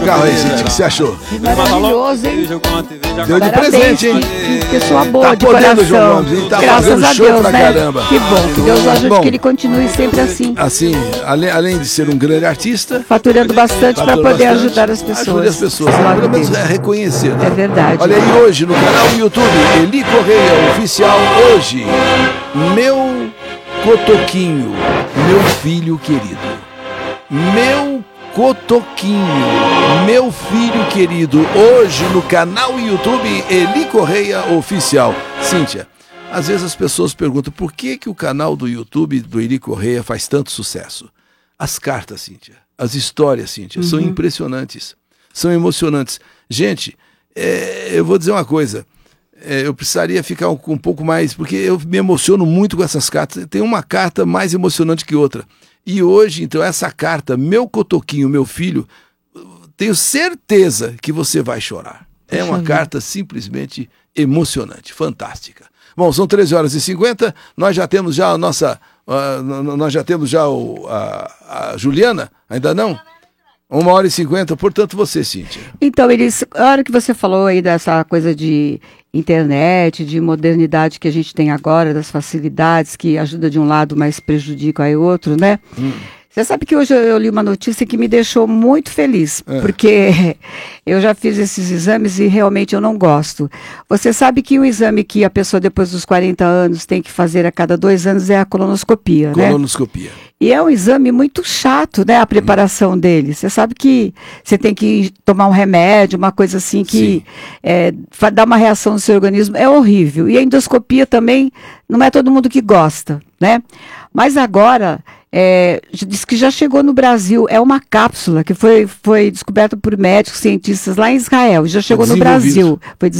carro aí, Cíntia, o que você achou? Maravilhoso, hein? Deu de presente, hein? Que pessoa boa, Tá de podendo, coração. João Gomes, hein? Tá Graças fazendo a show Deus, pra né? caramba. Que bom, que Deus ajude Bom, que ele continue sempre assim. Assim, além de ser um grande artista, Faturando bastante para fatura poder bastante, ajudar as pessoas. ajude as pessoas, Claro pelo menos mesmo. reconhecer, né? É verdade. Olha aí, hoje no canal do YouTube, Eli Correia Oficial, hoje, meu Cotoquinho, meu filho querido. Meu Cotoquinho, meu filho querido, hoje no canal YouTube Eli Correia Oficial. Cíntia, às vezes as pessoas perguntam por que o canal do YouTube do Eli Correia faz tanto sucesso. As cartas, Cíntia, as histórias, Cíntia, são impressionantes, são emocionantes. Gente, eu vou dizer uma coisa, eu precisaria ficar um pouco mais, porque eu me emociono muito com essas cartas. Tem uma carta mais emocionante que outra. E hoje, então, essa carta, meu Cotoquinho, meu filho, tenho certeza que você vai chorar. É uma carta simplesmente emocionante, fantástica. Bom, são 13h50, nós já temos já a nossa... nós já temos já a Juliana? Ainda não? 1h50, portanto você, Cíntia. Então, a hora que você falou aí dessa coisa de internet, de modernidade que a gente tem agora, das facilidades que ajuda de um lado, mas prejudica aí outro, né? Você sabe que hoje eu li uma notícia que me deixou muito feliz, porque eu já fiz esses exames e realmente eu não gosto. Você sabe que o exame que a pessoa depois dos 40 anos tem que fazer a cada 2 anos é a colonoscopia, né? Colonoscopia. E é um exame muito chato, né, a preparação dele. Você sabe que você tem que tomar um remédio, uma coisa assim que dá uma reação no seu organismo, é horrível. E a endoscopia também, não é todo mundo que gosta, né? Mas agora, diz que já chegou no Brasil, é uma cápsula que foi descoberta por médicos, cientistas lá em Israel, já chegou no Brasil. Foi